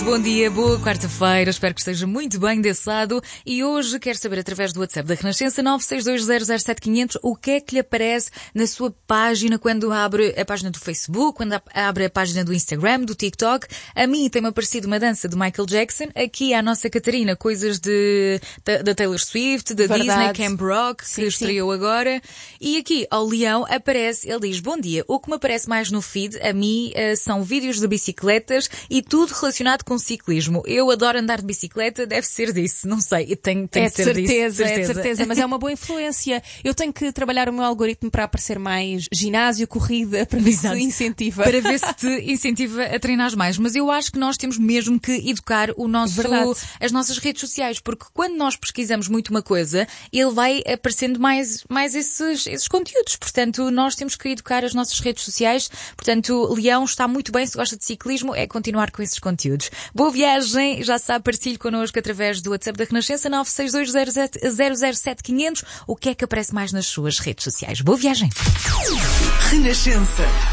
bom dia, boa quarta-feira, espero que esteja muito bem desse lado e hoje quero saber através do WhatsApp da Renascença 962007500 o que é que lhe aparece na sua página quando abre a página do Facebook, quando abre a página do Instagram, do TikTok. A mim tem-me aparecido uma dança de Michael Jackson, aqui à nossa Catarina coisas da Taylor Swift, da Disney, Camp Rock, que estreou agora, e aqui ao Leão aparece, ele diz: bom dia, o que me aparece mais no feed a mim são vídeos de bicicletas e tudo relacionado com ciclismo. Eu adoro andar de bicicleta, deve ser disso, não sei, tem de ser disso. É de certeza, mas é uma boa influência. Eu tenho que trabalhar o meu algoritmo para aparecer mais ginásio, corrida, para ver se incentiva. Para ver se te incentiva a treinar mais. Mas eu acho que nós temos mesmo que educar as nossas redes sociais, porque quando nós pesquisamos muito uma coisa, ele vai aparecendo mais esses conteúdos. Portanto, nós temos que educar as nossas redes sociais. Portanto, Leão está muito bem, se gosta de ciclismo, é continuar com esses conteúdos. Boa viagem, já sabe, partilhe connosco através do WhatsApp da Renascença 962007500 o que é que aparece mais nas suas redes sociais. Boa viagem! Renascença.